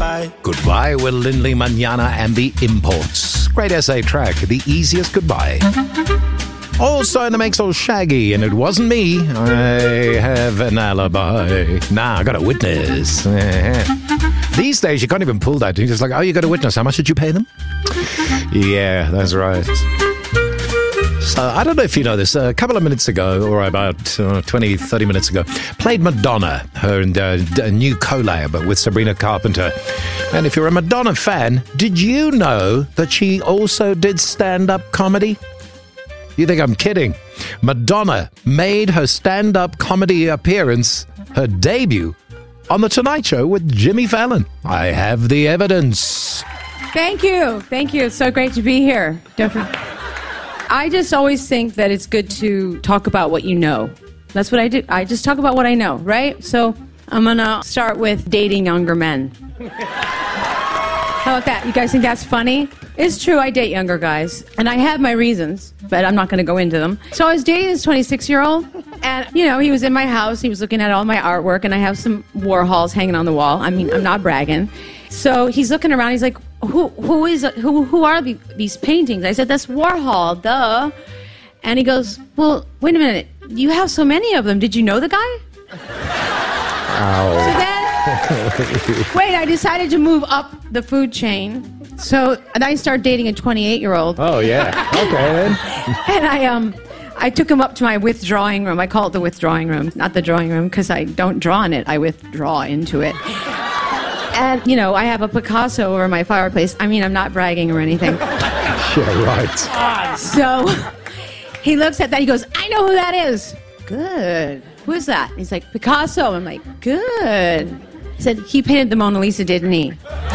goodbye. Goodbye with Lindley Manana and the Imports. Great SA track, The Easiest Goodbye. Also in the mix, old Shaggy, and it wasn't me. I have an alibi. Nah, I got a witness. These days, you can't even pull that. You're just like, oh, you got a witness. How much did you pay them? Yeah, that's right. So, I don't know if you know this. A couple of minutes ago, or about 20, 30 minutes ago, played Madonna, her new collab with Sabrina Carpenter. And if you're a Madonna fan, did you know that she also did stand-up comedy? You think I'm kidding? Madonna made her stand-up comedy appearance, her debut, on The Tonight Show with Jimmy Fallon. I have the evidence. Thank you. Thank you. It's so great to be here. I just always think that it's good to talk about what you know. That's what I do. I just talk about what I know, right? So I'm going to start with dating younger men. How about that? You guys think that's funny? It's true, I date younger guys. And I have my reasons, but I'm not going to go into them. So I was dating this 26-year-old, and, you know, he was in my house. He was looking at all my artwork, and I have some Warhols hanging on the wall. I mean, I'm not bragging. So he's looking around. He's like, who are these paintings? I said, that's Warhol, duh. And he goes, well, wait a minute. You have so many of them. Did you know the guy? Ow. So then, wait, I decided to move up the food chain. So, and I started dating a 28-year-old. Oh, yeah. Okay, then. And I took him up to my withdrawing room. I call it the withdrawing room, not the drawing room, because I don't draw in it. I withdraw into it. And, you know, I have a Picasso over my fireplace. I mean, I'm not bragging or anything. Yeah, right. So he looks at that. He goes, I know who that is. Good. Who is that? He's like, Picasso. I'm like, good. He said, he painted the Mona Lisa, didn't he?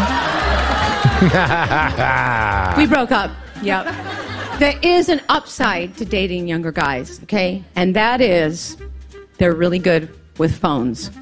We broke up. Yep. There is an upside to dating younger guys, okay? And that is they're really good with phones.